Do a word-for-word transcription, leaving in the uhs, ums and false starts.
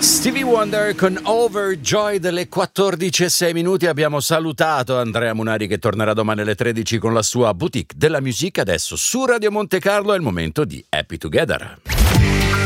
Stevie Wonder con Overjoyed, delle quattordici e sei minuti. Abbiamo salutato Andrea Munari che tornerà domani alle tredici con la sua Boutique della Musique. Adesso su Radio Monte Carlo è il momento di Happy Together.